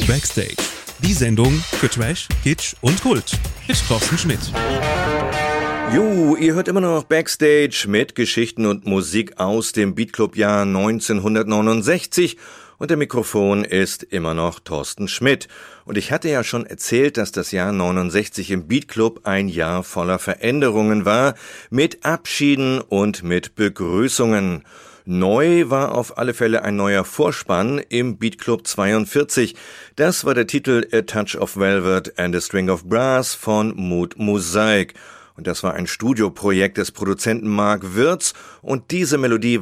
Backstage. Die Sendung für Trash, Kitsch und Kult mit Thorsten Schmidt. Jo, ihr hört immer noch Backstage mit Geschichten und Musik aus dem Beatclub-Jahr 1969 und der Mikrofon ist immer noch Thorsten Schmidt. Und ich hatte ja schon erzählt, dass das Jahr 69 im Beatclub ein Jahr voller Veränderungen war, mit Abschieden und mit Begrüßungen. Neu war auf alle Fälle ein neuer Vorspann im Beatclub 42. Das war der Titel A Touch of Velvet and a String of Brass von Mood Mosaic. Und das war ein Studioprojekt des Produzenten Mark Wirtz und diese Melodie